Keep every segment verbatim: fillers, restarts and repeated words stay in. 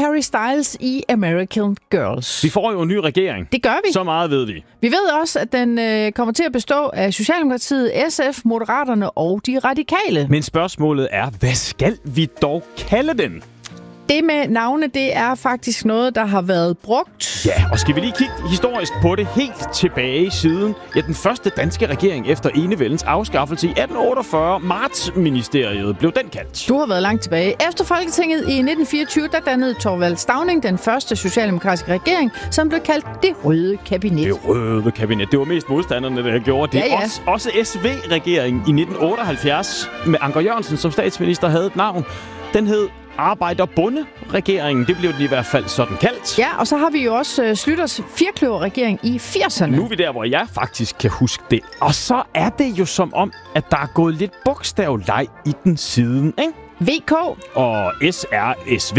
Harry Styles i American Girls. Vi får jo en ny regering. Det gør vi. Så meget ved vi. Vi ved også, at den øh, kommer til at bestå af Socialdemokratiet, S F, Moderaterne og de radikale. Men spørgsmålet er, hvad skal vi dog kalde den? Det med navne, det er faktisk noget, der har været brugt. Ja, og skal vi lige kigge historisk på det helt tilbage siden ja, den første danske regering efter enevældens afskaffelse i atten otteogfyrre. Martsministeriet blev den kaldt. Du har været langt tilbage. Efter Folketinget i nitten fireogtyve, der dannede Thorvald Stauning den første socialdemokratiske regering, som blev kaldt det røde kabinet. Det røde kabinet. Det var mest modstanderne, der gjorde det. Ja, ja. Også, også S V-regeringen i nitten otteoghalvfjerds med Anker Jørgensen som statsminister havde et navn. Den hed Arbejderbonde-regeringen. Det blev den i hvert fald sådan kaldt. Ja, og så har vi jo også uh, Slytters firkløver-regering i firserne. Nu er vi der, hvor jeg faktisk kan huske det. Og så er det jo som om, at der er gået lidt bogstavleg i den siden, ikke? V K. Og S R S V.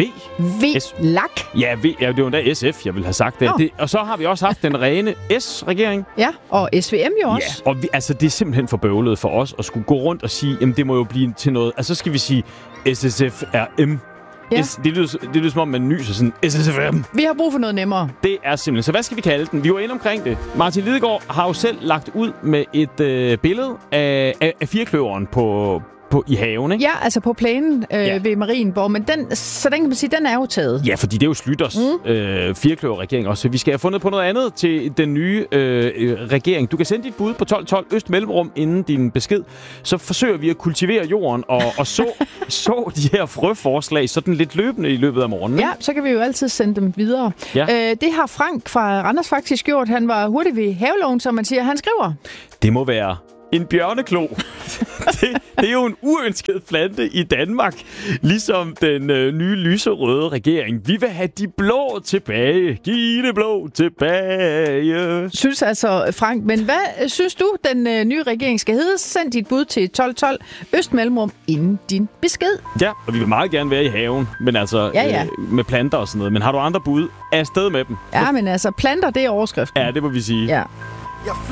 V-lak. Ja, v, ja, det var endda S F, jeg ville have sagt det. Oh. det. Og så har vi også haft den rene S-regering. Ja, og S V M jo også. Ja, og vi, altså, det er simpelthen for bøvlet for os at skulle gå rundt og sige, jamen det må jo blive til noget. Altså så skal vi sige S S F R M. Ja. S, det, lyder, det lyder som om, man nyser sådan S S F R M. Vi har brug for noget nemmere. Det er simpelthen. Så hvad skal vi kalde den? Vi var inde omkring det. Martin Lidegaard har jo selv lagt ud med et øh, billede af, af, af firkløveren på... På, i haven, ikke? Ja, altså på plænen øh, ja. ved Marienborg, men den, så den kan man sige, den er jo taget. Ja, fordi det er jo Slytters mm. øh, firkløverregering også. Så vi skal have fundet på noget andet til den nye øh, regering. Du kan sende dit bud på tolv tolv Øst Mellemrum inden din besked. Så forsøger vi at kultivere jorden og, og så, så de her frøforslag sådan lidt løbende i løbet af morgenen. Ja, så kan vi jo altid sende dem videre. Ja. Øh, det har Frank fra Randers faktisk gjort. Han var hurtig ved havelån, som man siger. Han skriver. Det må være en bjørneklo. det, det er jo en uønsket plante i Danmark. Ligesom den øh, nye lyserøde regering. Vi vil have de blå tilbage. Giv det blå tilbage. Synes altså, Frank. Men hvad synes du, den øh, nye regering skal hedde? Send dit bud til tolv tolv Øst Mellemrum inden din besked. Ja, og vi vil meget gerne være i haven. Men altså ja, ja. Øh, med planter og sådan noget. Men har du andre bud? Er afsted med dem. Ja, men altså planter, det er overskriften. Ja, det må vi sige. Ja.